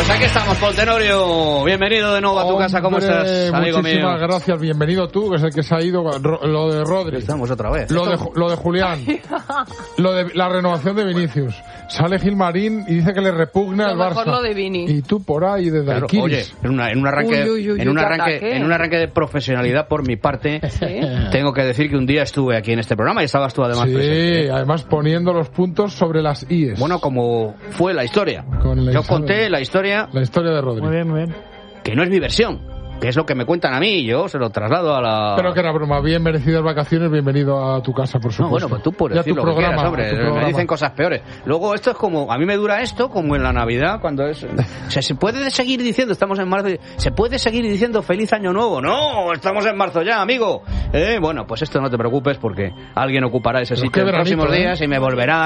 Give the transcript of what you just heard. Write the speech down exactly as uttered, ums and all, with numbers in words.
Pues aquí estamos, Paul Tenorio. Bienvenido de nuevo a tu Hombre, casa. ¿Cómo estás, amigo mío? Muchísimas gracias. Bienvenido tú, que es el que se ha ido. Lo de Rodri. Estamos otra vez. Lo de, lo de Julián. Lo de la renovación de Vinicius. Sale Gilmarín y dice que le repugna lo al mejor Barça. Lo de Vini. Y tú por ahí de Claro, oye, en, una, en un arranque, uy, uy, uy, en un uy, arranque, ataque. en un arranque de profesionalidad por mi parte, ¿Sí? tengo que decir que un día estuve aquí en este programa y estabas tú además sí, presente. además poniendo los puntos sobre las íes. Bueno, como fue la historia. Con la Yo historia. conté la historia, La historia de Rodri. Muy bien, muy bien. que no es mi versión, que es lo que me cuentan a mí, y yo se lo traslado a la... Pero que era broma. Bien merecidas vacaciones. Bienvenido a tu casa, por supuesto. No, bueno, pues tú puedes Y a decir tu lo que programa, quieras, hombre. a tu Me programa. dicen cosas peores. Luego, esto es como... A mí me dura esto como en la Navidad, cuando es... O sea, ¿se puede seguir diciendo, estamos en marzo, se puede seguir diciendo feliz año nuevo? No, estamos en marzo ya, amigo. Eh, bueno, pues esto no te preocupes porque alguien ocupará ese Pero sitio qué en veranito, próximos ¿eh? días y me volverá